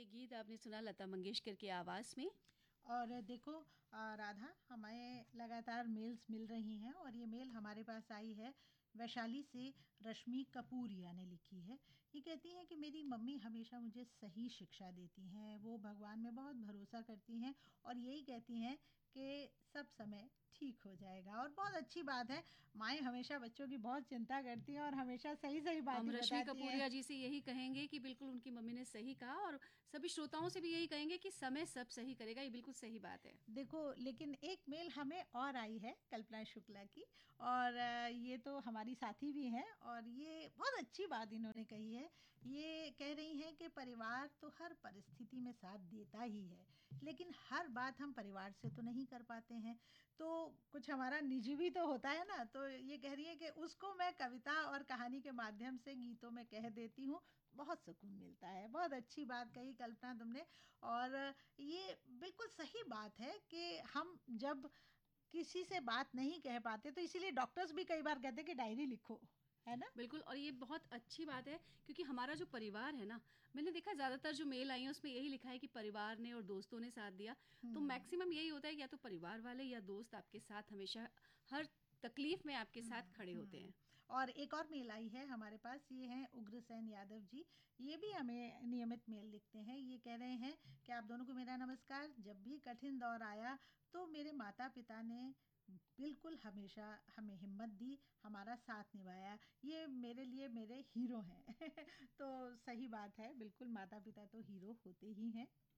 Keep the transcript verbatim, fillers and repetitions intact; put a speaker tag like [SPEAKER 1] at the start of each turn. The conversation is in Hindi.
[SPEAKER 1] ये गीत आपने सुना लता मंगेशकर की आवाज़ में।
[SPEAKER 2] और देखो अ, राधा, हमें लगातार मेल्स मिल रही हैं और ये मेल हमारे पास आई है वैशाली से। रश्मि कपूरिया ने लिखी है। ये कहती हैं कि मेरी मम्मी हमेशा मुझे सही शिक्षा देती हैं, वो भगवान में बहुत भरोसा करती हैं और यही कहती हैं कि सब समय ठीक हो जाएगा। और बहुत अच्छी बात है, माएँ हमेशा बच्चों की बहुत चिंता करती हैं और हमेशा सही सही बात
[SPEAKER 1] हम
[SPEAKER 2] ही
[SPEAKER 1] रश्मि
[SPEAKER 2] बताती हैं।
[SPEAKER 1] कपूरिया जी से यही कहेंगे कि बिल्कुल उनकी मम्मी ने सही कहा, और सभी श्रोताओं से भी यही कहेंगे कि समय सब सही करेगा। ये बिल्कुल सही बात है।
[SPEAKER 2] देखो, लेकिन एक मेल हमें और आई है कल्पना शुक्ला की। और अ, ये तो हमारी साथी भी हैं और ये बहुत अच्छी बात इन्होंने कही है। ये कह रही हैं कि परिवार तो हर परिस्थिति में साथ देता ही है, लेकिन हर बात हम परिवार से तो नहीं कर पाते हैं। तो कुछ हमारा निजी भी तो होता है ना। तो ये कह रही है कि उसको मैं कविता और कहानी के माध्यम से गीतों में कह देती हूँ, बहुत सुकून मिलता है। बहुत अच्छी बात कही कल्पना तुमने। और ये बिल्कुल सही बात है कि हम जब किसी से बात नहीं कह पाते तो इसीलिए डॉक्टर्स भी कई बार कहते हैं कि डायरी लिखो, है ना।
[SPEAKER 1] बिल्कुल, और ये बहुत अच्छी बात है, क्योंकि हमारा जो परिवार है ना, मैंने देखा ज़्यादातर जो मेल आई हैं उसमें यही लिखा है कि परिवार ने और दोस्तों ने साथ दिया। तो
[SPEAKER 2] हम्म।
[SPEAKER 1] मैक्सिमम यही होता है कि या तो परिवार वाले या दोस्त आपके साथ हमेशा हर तकलीफ में आपके
[SPEAKER 2] हम्म।
[SPEAKER 1] साथ खड़े होते
[SPEAKER 2] हम्म।
[SPEAKER 1] हैं।
[SPEAKER 2] और एक और मेल आई है हमारे पास, ये हैं उग्रसेन यादव जी। ये भी हमें नियमित मेल लिखते हैं। ये कह रहे हैं कि आप दोनों को मेरा नमस्कार। जब भी कठिन दौर आया तो मेरे माता पिता ने बिल्कुल हमेशा हमें हिम्मत दी, हमारा साथ निभाया। ये मेरे लिए मेरे हीरो हैं। तो सही बात है, बिल्कुल माता पिता तो हीरो होते ही हैं।